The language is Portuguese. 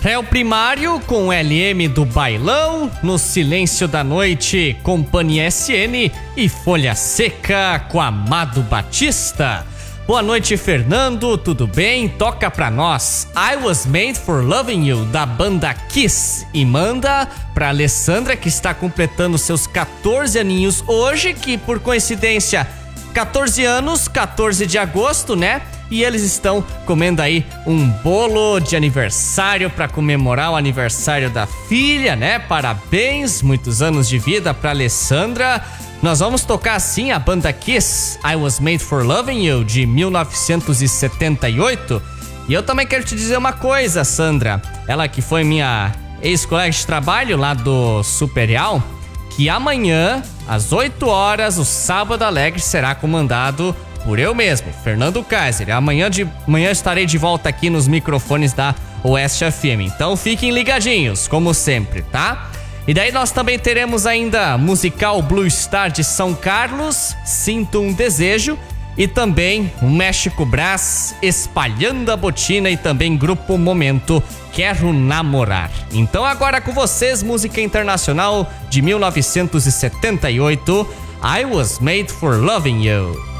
Réu Primário com LM do Bailão, No Silêncio da Noite, Companhia SN e Folha Seca com Amado Batista. Boa noite, Fernando, tudo bem? Toca pra nós I Was Made for Loving You, da banda Kiss. E manda pra Alessandra, que está completando seus 14 aninhos hoje, que por coincidência, 14 anos, 14 de agosto, né? E eles estão comendo aí um bolo de aniversário para comemorar o aniversário da filha, né? Parabéns, muitos anos de vida para Alessandra. Nós vamos tocar assim a banda Kiss, I Was Made for Loving You, de 1978. E eu também quero te dizer uma coisa, Sandra. Ela que foi minha ex-colega de trabalho lá do Superial, que amanhã, às 8 horas, o Sábado Alegre será comandado por eu mesmo, Fernando Kaiser. Amanhã estarei de volta aqui nos microfones da Oeste FM. Então fiquem ligadinhos, como sempre, tá? E daí nós também teremos ainda musical Blue Star de São Carlos, Sinto um Desejo, e também o México Brás, Espalhando a Botina, e também Grupo Momento, Quero Namorar. Então agora com vocês, música internacional de 1978, I Was Made for Loving You.